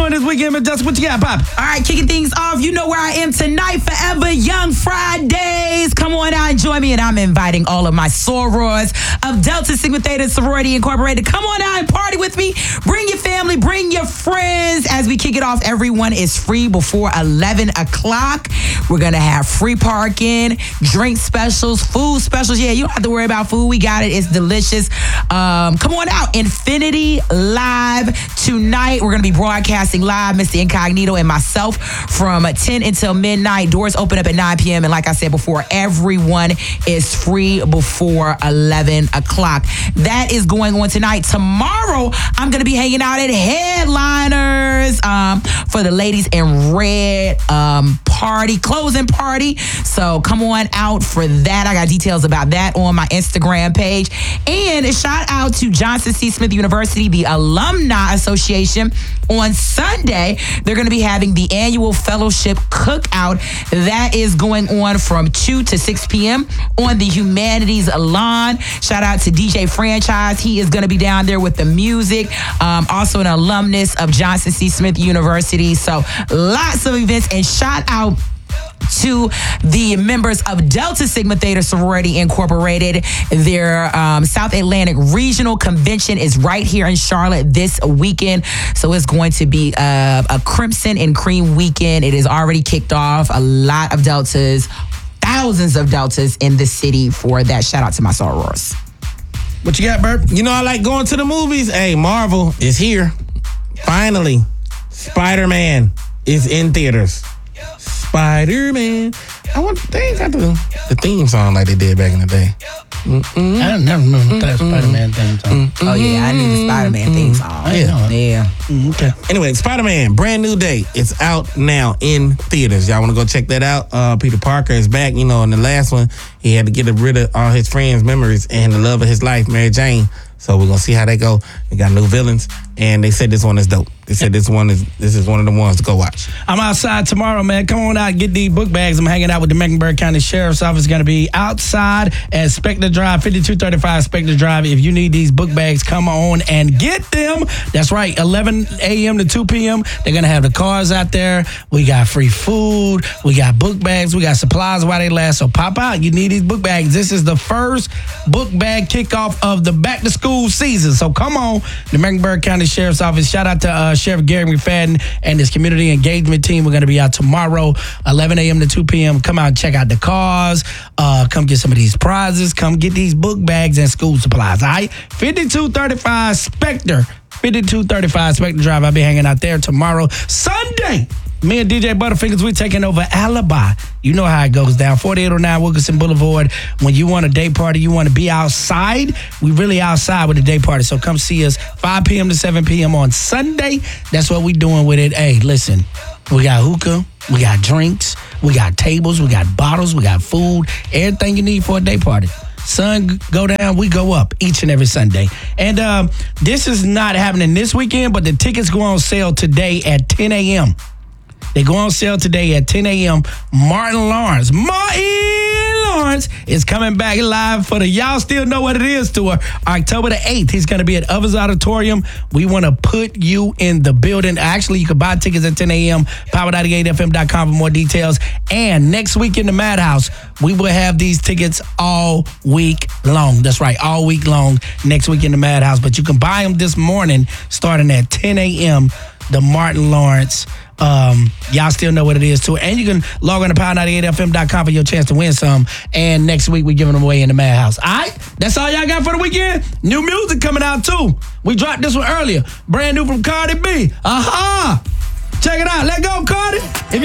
doing this weekend, Miss Dustin? What you got, Pop? All right, kicking things off. You know where I am tonight. Forever Young Fridays. Come on out and join me. And I'm inviting all of my sorors of Delta Sigma Theta Sorority Incorporated. Come on out and party with me. Bring your family. Bring your friends. As we kick it off, everyone is free before 11 o'clock. We're going to have free parking, drink specials, food specials. Yeah, you don't have to worry about food. We got it. It's delicious. Come on out. Infinity Live tonight. We're going to be broadcasting live, Mr. Incognito and myself, from 10 until midnight. Doors open up at 9 p.m. And like I said before, everyone is free before 11 o'clock. That is going on tonight. Tomorrow, I'm going to be hanging out at Headliners for the Ladies in Red closing party. So come on out for that. I got details about that on my Instagram page. And a shout out to Johnson C. Smith University, the Alumni Association. On Sunday, they're going to be having the annual fellowship cookout. That is going on from 2 to 6 p.m. on the Humanities lawn. Shout out to DJ Franchise. He is going to be down there with the music. Also an alumnus of Johnson C. Smith University. So lots of events. And shout out to the members of Delta Sigma Theta Sorority Incorporated. Their South Atlantic Regional Convention is right here in Charlotte this weekend. So it's going to be a crimson and cream weekend. It is already kicked off. A lot of Deltas, thousands of Deltas in the city for that. Shout out to my sorors. What you got, Bert? You know I like going to the movies. Hey, Marvel is here. Finally, Spider-Man is in theaters. Spider-Man. They ain't got the theme song like they did back in the day. I don't never remember that Spider-Man theme song. Oh, yeah, I knew the Spider-Man theme song. Yeah. Okay. Anyway, Spider-Man, brand new day. It's out now in theaters. Y'all want to go check that out? Peter Parker is back. You know, in the last one, he had to get rid of all his friends' memories and the love of his life, Mary Jane. So we're going to see how they go. We got new villains, and they said this one is dope. They said this is one of the ones to go watch. I'm outside tomorrow, man. Come on out and get these book bags. I'm hanging out with the Mecklenburg County Sheriff's Office. Going to be outside at Spectre Drive, 5235 Spectre Drive. If you need these book bags, come on and get them. That's right, 11 a.m. to 2 p.m. They're going to have the cars out there. We got free food. We got book bags. We got supplies while they last. So pop out. You need these book bags. This is the first book bag kickoff of the back-to-school season. So come on, the Mecklenburg County Sheriff's Office. Shout out to Sheriff Gary McFadden and his community engagement team. We're going to be out tomorrow, 11 a.m. to 2 p.m. Come out and check out the cars. Come get some of these prizes. Come get these book bags and school supplies. All right? 5235 Spectre. 5235 Spectre Drive. I'll be hanging out there tomorrow. Sunday, me and DJ Butterfingers, we taking over Alibi. You know how it goes down. 4809 Wilkerson Boulevard. When you want a day party, you want to be outside, we really outside with a day party. So come see us 5 p.m. to 7 p.m. on Sunday. That's what we doing with it. Hey, listen, we got hookah, we got drinks, we got tables, we got bottles, we got food, everything you need for a day party. Sun go down, we go up each and every Sunday. And this is not happening this weekend, but the tickets go on sale today at 10 a.m. They go on sale today at 10 a.m. Martin Lawrence is coming back live for the Y'all Still Know What It Is tour. October the 8th, he's going to be at Others Auditorium. We want to put you in the building. Actually, you can buy tickets at 10 a.m. Power98fm.com for more details. And next week in the Madhouse, we will have these tickets all week long. That's right, all week long next week in the Madhouse. But you can buy them this morning starting at 10 a.m. The Martin Lawrence Y'all Still Know What It Is too. And you can log on to power98fm.com for your chance to win some. And next week, we're giving them away in the Madhouse. All right? That's all y'all got for the weekend? New music coming out too. We dropped this one earlier. Brand new from Cardi B. Check it out. Let go, Cardi.